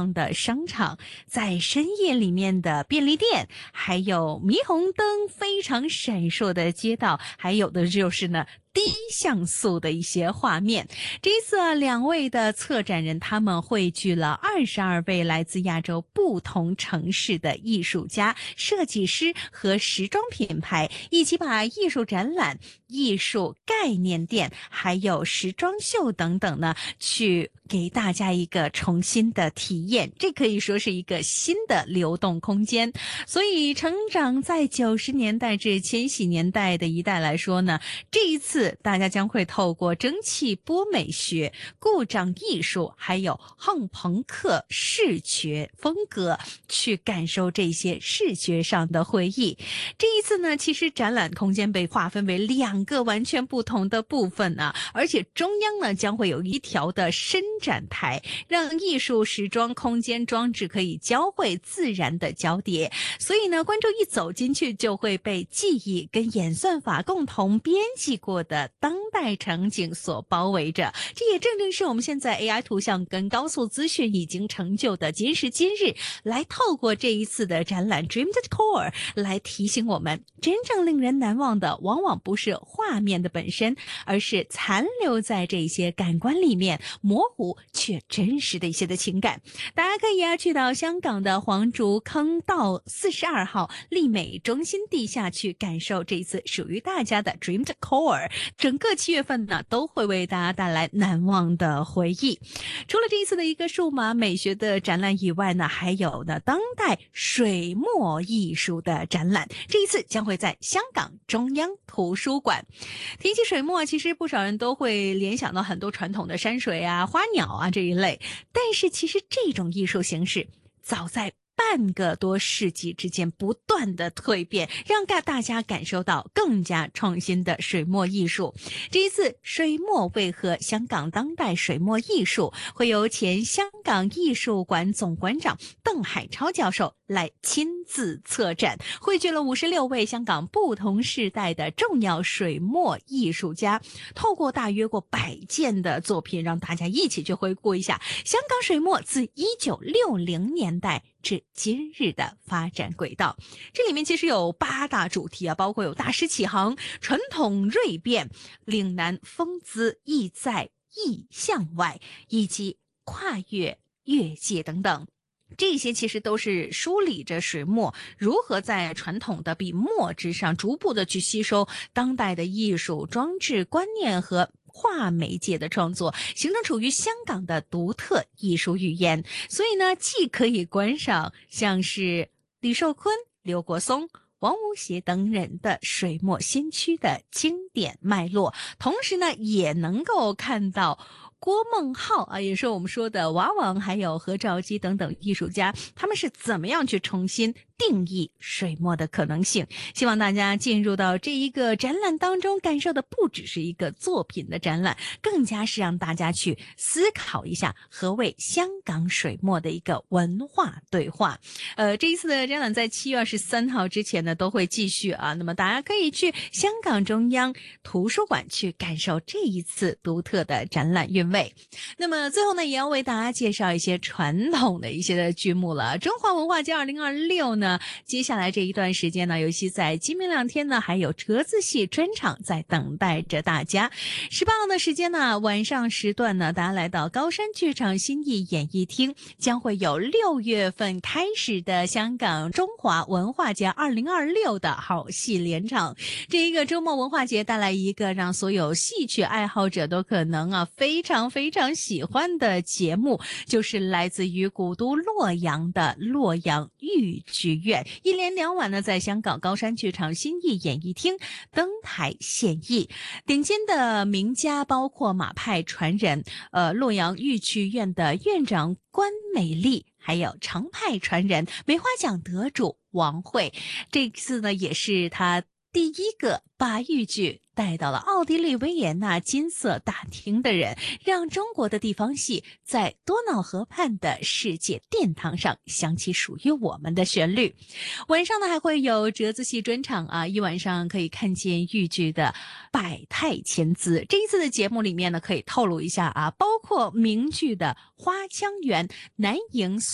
旺的商场，在深夜里面的便利店，还有霓虹灯非常闪烁的街道，还有的就是呢低像素的一些画面。这一次2位的策展人，他们汇聚了22位来自亚洲不同城市的艺术家、设计师和时装品牌，一起把艺术展览、艺术概念店还有时装秀等等呢，去给大家一个重新的体验。这可以说是一个新的流动空间。所以成长在90年代至千禧年代的一代来说呢，这一次大家将会透过蒸汽波美学、故障艺术还有后朋克视觉风格去感受这些视觉上的回忆。这一次呢，其实展览空间被划分为2个完全不同的部分呢，而且中央呢将会有一条的伸展台，让艺术、时装、空间装置可以交汇自然的交叠。所以呢，观众一走进去就会被记忆跟演算法共同编辑过的当代场景所包围着。这也正是我们现在 AI 图像跟高速资讯已经成就的今时今日，来透过这一次的展览 Dream Decor 来提醒我们，真正令人难忘的往往不是画面的本身，而是残留在这些感官里面模糊却真实的一些的情感。大家可以去到香港的黄竹坑道42号丽美中心地下去感受这一次属于大家的 Dream Decor。整个7月份呢，都会为大家带来难忘的回忆。除了这一次的一个数码美学的展览以外呢，还有呢当代水墨艺术的展览，这一次将会在香港中央图书馆。提起水墨，其实不少人都会联想到很多传统的山水啊、花鸟啊这一类，但是其实这种艺术形式早在半个多世纪之间不断的蜕变，让大家感受到更加创新的水墨艺术。这一次水墨为何香港当代水墨艺术会由前香港艺术馆总馆长邓海超教授来亲自策展，汇聚了56位香港不同世代的重要水墨艺术家，透过大约过100件的作品，让大家一起去回顾一下香港水墨自1960年代至今日的发展轨道。这里面其实有8大主题啊，包括有大师启航、传统锐变、岭南风姿意在意向外，以及跨越越界等等。这些其实都是梳理着水墨如何在传统的笔墨之上逐步的去吸收当代的艺术装置观念和跨媒介的创作，形成处于香港的独特艺术语言。所以呢，既可以观赏像是李寿坤、刘国松、王无邪等人的水墨先驱的经典脉络，同时呢，也能够看到郭孟浩啊，也是我们说的娃王，还有何兆基等等艺术家，他们是怎么样去重新定义水墨的可能性。希望大家进入到这一个展览当中，感受的不只是一个作品的展览，更加是让大家去思考一下何谓香港水墨的一个文化对话。这一次的展览在7月23号之前呢都会继续啊，那么大家可以去香港中央图书馆去感受这一次独特的展览韵味。那么最后呢，也要为大家介绍一些传统的一些的剧目了。中华文化节2026呢，接下来这一段时间呢，尤其在今明两天呢，还有折子戏专场在等待着大家。18号的时间呢，晚上时段呢，大家来到高山剧场新艺演艺厅，将会有6月份开始的香港中华文化节2026的好戏连场。这一个周末文化节带来一个让所有戏曲爱好者都可能非常喜欢的节目，就是来自于古都洛阳的洛阳豫剧院，一连2晚呢，在香港高山剧场新艺演艺厅登台献艺。顶尖的名家包括马派传人洛阳豫剧院的院长关美丽，还有常派传人梅花奖得主王慧。这次呢，也是他第一个把豫剧带到了奥地利维也纳金色大厅的人，让中国的地方戏在多瑙河畔的世界殿堂上响起属于我们的旋律。晚上呢，还会有折子戏专场啊，一晚上可以看见豫剧的百态千姿。这一次的节目里面呢，可以透露一下啊，包括名剧的花腔圆、南营